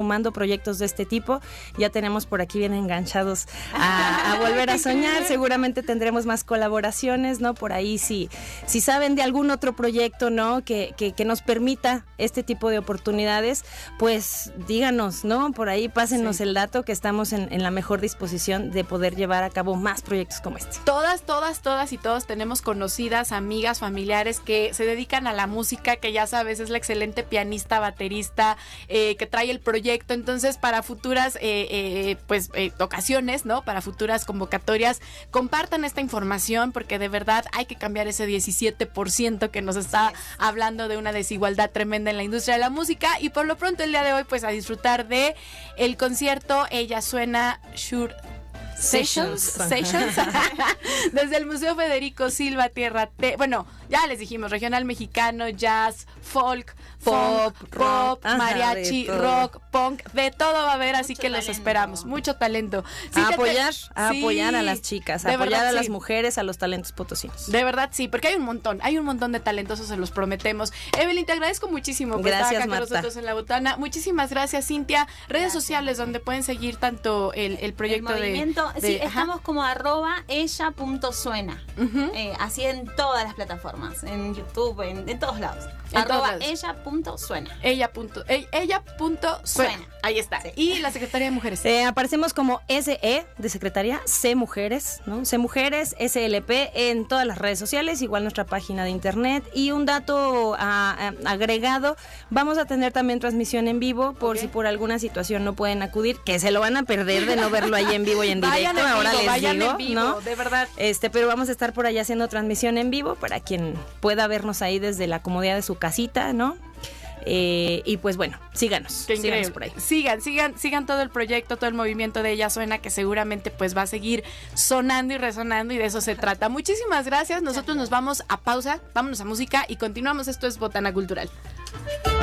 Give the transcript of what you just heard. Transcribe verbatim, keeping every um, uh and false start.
sumando proyectos de este tipo. Ya tenemos por aquí bien enganchados a, a volver a soñar. Seguramente tendremos más colaboraciones, ¿no? Por ahí si, si saben de algún otro proyecto, ¿no? Que, que, que nos permita este tipo de oportunidades, pues díganos, ¿no? Por ahí pásennos sí. el dato, que estamos en, en la mejor disposición de poder llevar a cabo más proyectos como este. Todas, todas, todas y todos tenemos conocidas, amigas, familiares que se dedican a la música, que ya sabes, es la excelente pianista, baterista, eh, que trae el proyecto. Entonces, para futuras eh, eh, pues eh, ocasiones, ¿no? Para futuras convocatorias, compartan esta información, porque de verdad hay que cambiar ese diecisiete por ciento que nos está hablando de una desigualdad tremenda en la industria de la música. Y por lo pronto el día de hoy, pues a disfrutar de el concierto Ella Suena Shure Sessions, Sessions desde el Museo Federico Silva Tierra T. Bueno, ya les dijimos, regional mexicano, jazz, folk, pop, pop, ajá, mariachi, rock, punk, de todo va a haber, así mucho que los talento. esperamos, mucho talento. Sí, a te, apoyar, a sí, apoyar a las chicas, a apoyar verdad, a las sí. mujeres, a los talentos potosinos. De verdad, sí, porque hay un montón, hay un montón de talentosos, se los prometemos. Evelyn, te agradezco muchísimo por Gracias, estar acá Marta. con nosotros en La Botana. Muchísimas gracias, Cintia. Redes Gracias. sociales donde pueden seguir tanto el, el proyecto el movimiento, de, sí, de- ajá. estamos como arroba ella punto suena, Ujú. eh, así en todas las plataformas, en YouTube, en, en todos lados. En arroba todos lados. ella punto suena. Ella punto, e- ella punto suena. Suena. Ahí está. Sí. Y la Secretaría de Mujeres. Eh, aparecemos como S E de Secretaría, C Mujeres, ¿no? C Mujeres, S L P en todas las redes sociales, igual nuestra página de internet. Y un dato a, a, agregado, vamos a tener también transmisión en vivo, por Ok. si por alguna situación no pueden acudir, que se lo van a perder de no verlo ahí en vivo y en Vayan directo, en ahora vivo, les vayan digo, en vivo, ¿no? de verdad. Este, pero vamos a estar por allá haciendo transmisión en vivo para quien pueda vernos ahí desde la comodidad de su casita, ¿no? Eh, y pues bueno, síganos, Qué síganos increíble. por ahí. Sigan, sigan, sigan todo el proyecto, todo el movimiento de Ella Suena, que seguramente pues va a seguir sonando y resonando, y de eso se trata. Muchísimas gracias. Nosotros nos vamos a pausa, vámonos a música y continuamos. Esto es Botana Cultural.